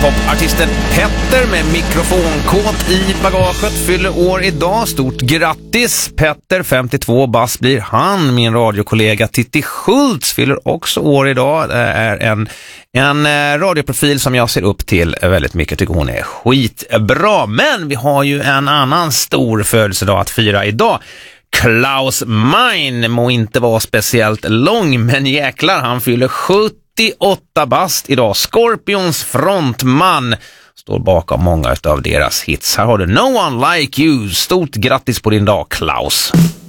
Popartisten Petter med mikrofonkåt i bagaget fyller år idag. Stort grattis Petter, 52 bast blir han. Min radiokollega Titti Schultz fyller också år idag. Det är en radioprofil som jag ser upp till väldigt mycket. Tycker hon är skitbra. Men vi har ju en annan stor födelsedag att fira idag. Klaus Meine må inte vara speciellt lång, men jäklar, han fyller 78 bast idag. Scorpions frontman står bakom många av deras hits. Här har du No One Like You. Stort grattis på din dag, Klaus.